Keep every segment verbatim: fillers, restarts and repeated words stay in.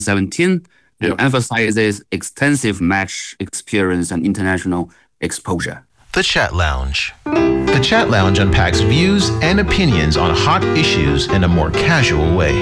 seventeen and Yep. emphasizes extensive match experience and international exposure. The Chat Lounge. The Chat Lounge unpacks views and opinions on hot issues in a more casual way.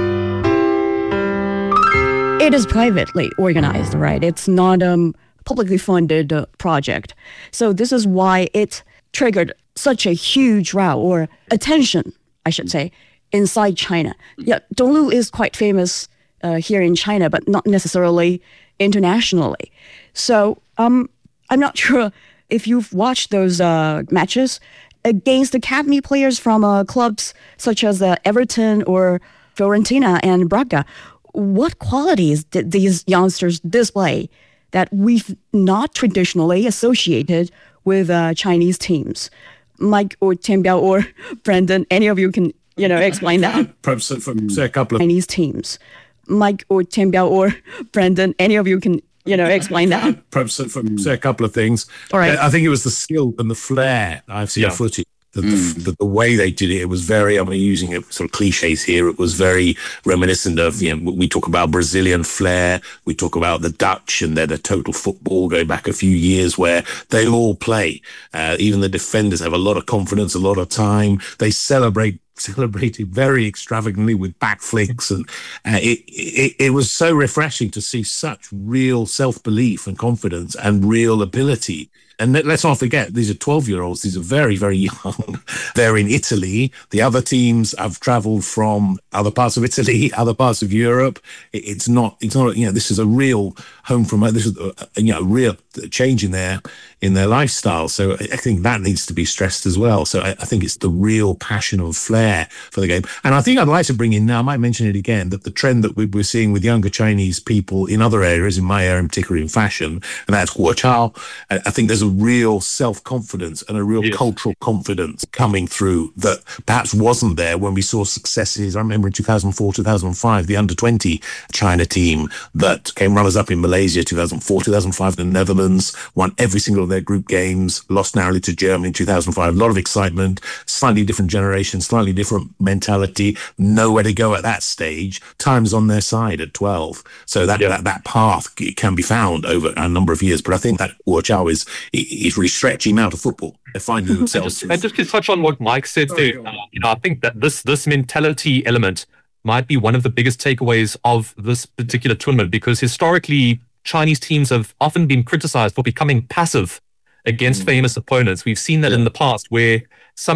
It is privately organized, right? It's not a um, publicly funded uh, project. So this is why it triggered such a huge row or attention, I should say, inside China. Yeah, Donglu is quite famous uh, here in China, but not necessarily internationally. So um, I'm not sure if you've watched those uh, matches against academy players from uh, clubs such as uh, Everton or Fiorentina and Braga. What qualities did these youngsters display that we've not traditionally associated with uh, Chinese teams? Mike or Tian Biao or Brendan, any of you can, you know, explain that. Perhaps from, say, a couple of Chinese teams. Mike or Tian Biao or Brendan, any of you can, you know, explain that. perhaps from, say, a couple of things. All right. I think it was the skill and the flair. I've seen Yeah. footage. The, the, the way they did it, it was very, I'm using it, sort of cliches here, it was very reminiscent of, you know, we talk about Brazilian flair, we talk about the Dutch and their, their total football going back a few years where they all play. Uh, even the defenders have a lot of confidence, a lot of time. They celebrate celebrated very extravagantly with back flicks, and uh, it, it it was so refreshing to see such real self-belief and confidence and real ability. And let- let's not forget, these are twelve-year-olds. These are very, very young. They're in Italy. The other teams have travelled from other parts of Italy, other parts of Europe. It- It's not, it's not, you know, this is a real home from, this is, a, you know, real change in their, in their lifestyle. So I I think that needs to be stressed as well. So I, I think it's the real passion and flair for the game. And I think I'd like to bring in now, I might mention it again, that the trend that we- we're seeing with younger Chinese people in other areas, in my area in particular in fashion, and that's Huochao. I I think there's a real self-confidence and a real Yes. cultural confidence coming through that perhaps wasn't there when we saw successes. I remember in two thousand four, two thousand five, the under twenty China team that came runners-up in Malaysia, two thousand four, two thousand five, the Netherlands, won every single of their group games, lost narrowly to Germany in two thousand five. A lot of excitement, slightly different generation, slightly different mentality, nowhere to go at that stage. Time's on their side at twelve. So that, Yeah. that, that path c- can be found over a number of years. But I think that Guochao is, is really stretching out of football. They're finding And themselves. just, and just to touch on what Mike said Sorry, there, go on. uh, you know, I think that this this mentality element might be one of the biggest takeaways of this particular tournament, because historically Chinese teams have often been criticized for becoming passive against famous opponents. We've seen that in the past where some